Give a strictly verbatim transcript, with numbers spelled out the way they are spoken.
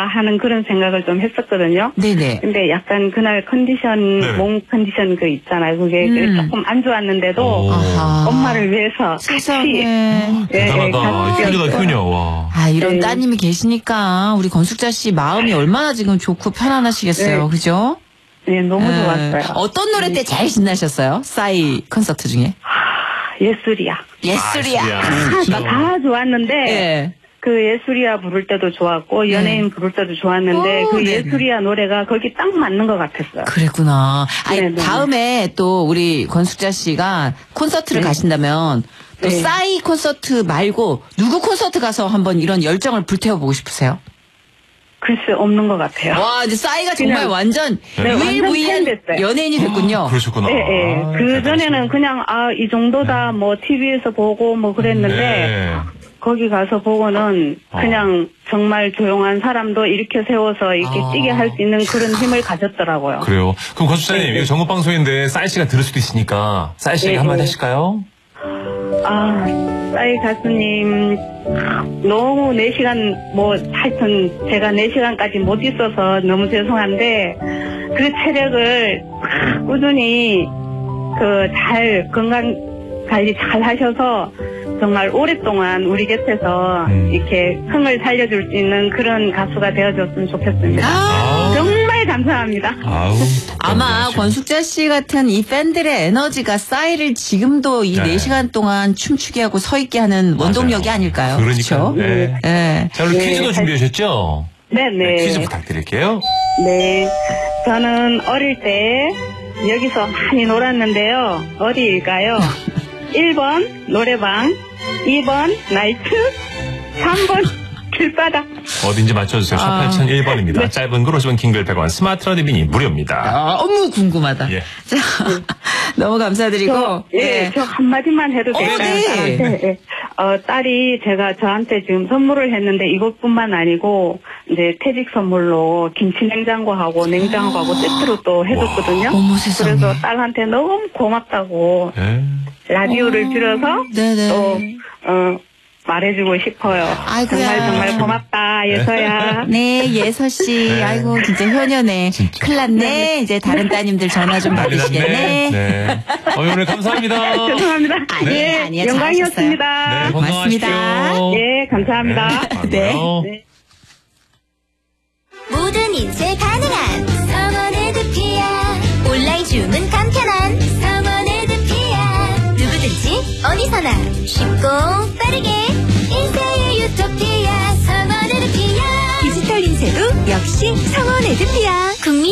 하는 그런 생각을 좀 했었거든요. 네네. 근데 약간 그날 컨디션, 네. 몸 컨디션 그 있잖아요. 그게 음. 조금 안 좋았는데도 아하. 엄마를 위해서 같이. 세상에. 예, 대단하다. 같이 효녀다, 뛰었어요. 효녀. 와. 아, 이런 네. 따님이 계시니까 우리 건숙자 씨 마음이 얼마나 지금 좋고 편안하시겠어요. 네. 그죠? 네, 너무 네. 좋았어요. 어떤 노래 때 제일 신나셨어요? 싸이 콘서트 중에? 예술이야. 예술이야. 다, 다 좋았는데 예. 그 예술이야 부를 때도 좋았고 연예인 부를 때도 좋았는데 오, 그 네네. 예술이야 노래가 거기 딱 맞는 것 같았어요. 그랬구나. 아니, 네네. 다음에 또 우리 권숙자 씨가 콘서트를 네. 가신다면 또 네. 싸이 콘서트 말고 누구 콘서트 가서 한번 이런 열정을 불태워보고 싶으세요? 글쎄 없는 것 같아요. 와, 이제 싸이가 정말 그냥- 완전 네, 유일무이한 완전 팬 됐어요. 연예인이 됐군요. 그러셨구나. 예, 예. 아, 그 전에는 그냥 아 이 정도다 뭐 티비에서 보고 뭐 그랬는데 네. 거기 가서 보고는 어. 그냥 정말 조용한 사람도 이렇게 세워서 이렇게 아. 뛰게 할 수 있는 그런 힘을 가졌더라고요. 그래요. 그럼 건수사님, 네, 이거 전국 방송인데 싸이 씨가 들을 수도 있으니까 싸이 씨에게 네, 한마디 네. 하실까요? 아, 싸이 가수님 너무 네 시간 뭐 하여튼 제가 네 시간까지 못 있어서 너무 죄송한데 그 체력을 꾸준히 그 잘 건강 관리 잘 하셔서 정말 오랫동안 우리 곁에서 음. 이렇게 흥을 살려줄 수 있는 그런 가수가 되어줬으면 좋겠습니다. 아, 정말 감사합니다. 아우. 아마 권숙자 씨 같은 이 팬들의 에너지가 싸이를 지금도 이 네. 네 시간 동안 춤추게 하고 서 있게 하는 원동력이 맞아요. 아닐까요? 그러니까요. 그렇죠? 네. 네. 자, 오늘 네, 퀴즈도 잘- 준비하셨죠? 네네. 퀴즈 부탁드릴게요. 네. 저는 어릴 때 여기서 많이 놀았는데요. 어디일까요? 일 번 노래방, 이 번 나이트, 삼 번 길바닥. 어딘지 맞춰주세요. 샵 아. 팔공공일 번입니다. 짧은 글 오십 원, 긴글 백 원, 스마트 라디오 미니 무료입니다. 아, 너무 궁금하다. 예. 자, 너무 감사드리고. 저, 예, 네. 저 한마디만 해도 어, 될까요? 네. 딸한테? 예. 어, 딸이 제가 저한테 지금 선물을 했는데 이것뿐만 아니고 이제 퇴직 선물로 김치 냉장고하고 냉장고하고 세트로 또 해줬거든요. 어머, 세상에. 그래서 딸한테 너무 고맙다고 예. 라디오를 들어서 네네. 또 어, 말해주고 싶어요. 아이고야. 정말 정말 고맙다 예서야. 네, 예서 씨. 네. 아이고, 진짜 효녀네. 진짜. 큰일 났네. 이제 다른 따님들 전화 좀 난리 받으시겠네. 났네. 네. 어, 오늘 감사합니다. 죄송합니다. 아니에요, 네, 아니에요. 영광이었습니다. 네, 고맙습니다. 건강하십시오. 예, 감사합니다. 네. 고마워요. 네. 모든 인쇄 가능한 서머네드피아 온라인 주문 간편한 서머네드피아 누구든지 어디서나 쉽고 빠르게 인쇄의 유토피아 서머네드피아 디지털 인쇄도 역시 서머네드피아 국내